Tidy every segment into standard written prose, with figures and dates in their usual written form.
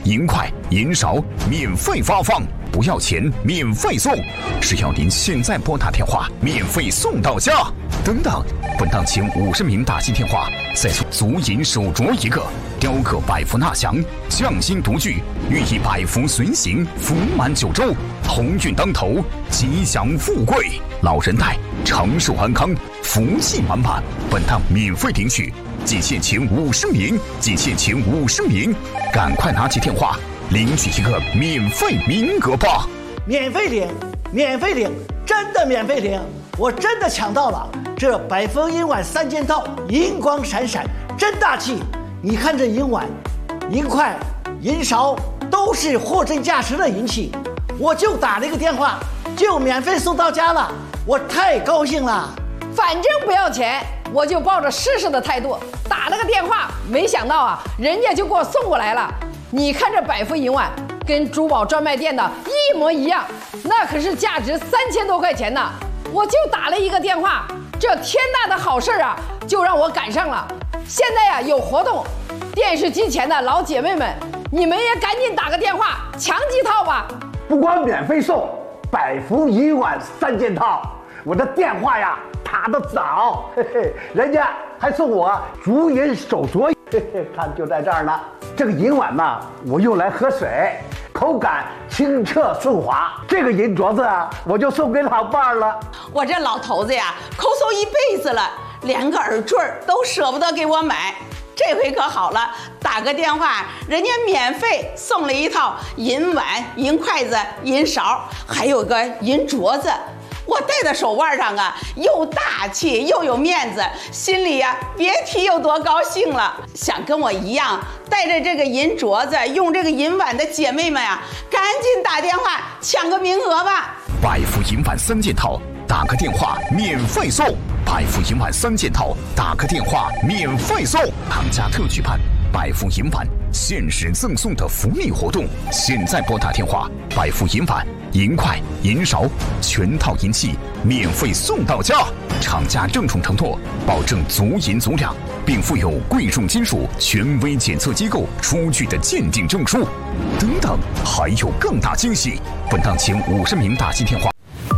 银块、银勺免费发放，不要钱，免费送，只要您现在拨打电话，免费送到家。等等，本档前50名打进电话，再送足银手镯1个，雕刻百福纳祥，匠心独具，寓意百福随行，福满9州，鸿运当头，吉祥富贵，老人带，长寿安康，福气满满。本档免费领取，仅限前50名，仅限前50名，赶快拿起电话领取1个免费名额吧！ 免费领，免费领，真的免费领！我真的抢到了这百福银碗3件套，银光闪闪，真大气！你看这银碗、银块、银勺都是货真价实的银器，我就打了一个电话，就免费送到家了，我太高兴了。 反正不要钱，我就抱着试试的态度打了个电话，没想到啊，人家就给我送过来了。你看这百福银碗跟珠宝专卖店的一模一样，那可是价值3000多块钱呢。我就打了一个电话，这天大的好事啊，就让我赶上了。现在呀有活动，电视机前的老姐妹们，你们也赶紧打个电话抢几套吧。 不光免费送百福银碗3件套，我的电话呀打得早，嘿嘿，人家还送我足银手镯，嘿嘿，看就在这儿呢。这个银碗嘛，我用来喝水，口感清澈顺滑。这个银镯子啊，我就送给老伴儿了。 我这老头子呀，抠搜一辈子了，连个耳坠都舍不得给我买。这回可好了，打个电话，人家免费送了一套银碗、银筷子、银勺，还有个银镯子。我戴在手腕上啊，又大气又有面子，心里呀别提有多高兴了。想跟我一样带着这个银镯子、用这个银碗的姐妹们呀，赶紧打电话抢个名额吧！ 百福银碗3件套，打个电话免费送。百福银碗3件套，打个电话免费送。行家特举办百福银碗限时赠送的福利活动，现在拨打电话，百福银碗、银块、银勺全套银器免费送到家。厂家郑重承诺，保证足银足两，并附有贵重金属权威检测机构出具的鉴定证书。等等，还有更大惊喜！本档前50名打进电话，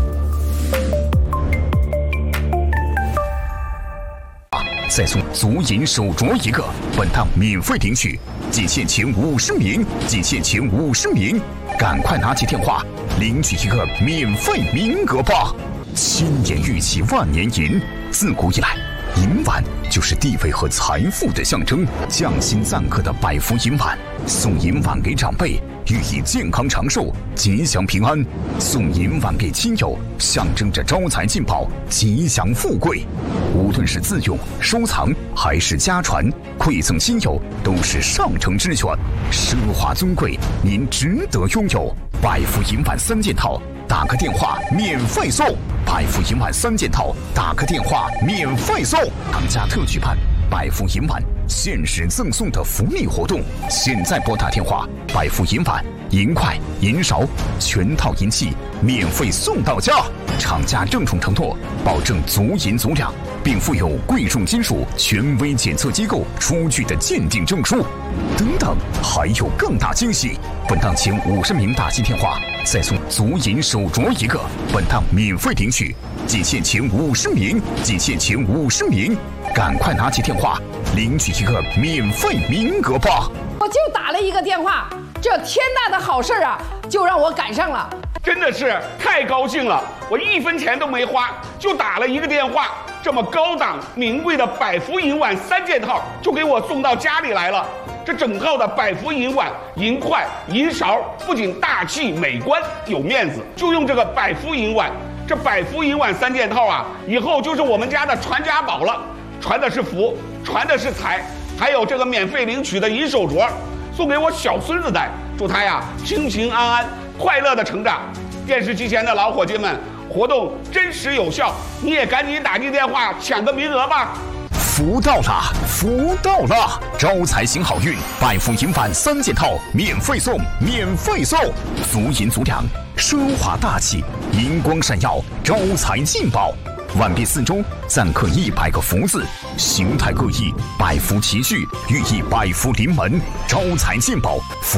再送足银手镯1个，本档免费领取，仅限前50名，仅限前50名，赶快拿起电话领取1个免费名额吧！千年玉器万年银，自古以来，银碗就是地位和财富的象征。匠心赞刻的百福银碗，送银碗给长辈，寓意健康长寿、吉祥平安；送银碗给亲友，象征着招财进宝、吉祥富贵。无论是自用、收藏还是家传，馈赠亲友都是上乘之选，奢华尊贵，您值得拥有。百福银碗3件套，打个电话免费送。百福银碗3件套，打个电话免费送。厂家特举办百福银碗限时赠送的福利活动，现在拨打电话，百福银碗、银块、银勺全套银器免费送到家。厂家郑重承诺，保证足银足两，并附有贵重金属权威检测机构出具的鉴定证书。等等，还有更大惊喜！本档前50名打进电话，再送足银手镯1个，本档免费领取，仅限前50名，仅限前50名，赶快拿起电话领取1个免费名额吧！ 我就打了一个电话，这天大的好事啊，就让我赶上了。 真的是太高兴了，我1分钱都没花，就打了一个电话，这么高档名贵的百福银碗3件套就给我送到家里来了。这整套的百福银碗、银筷、银勺不仅大气美观有面子，就用这个百福银碗。这百福银碗3件套啊，以后就是我们家的传家宝了，传的是福，传的是财，还有这个免费领取的银手镯，送给我小孙子戴，祝他呀平平安安、快乐的成长。电视机前的老伙计们，活动真实有效，你也赶紧打进电话抢个名额吧！ 福到了，福到了！招财行好运，百福银碗3件套免费送，免费送！足银足两，奢华大气，银光闪耀，招财进宝。碗壁4周錾刻100个福字，形态各异，百福齐聚，寓意百福临门，招财进宝。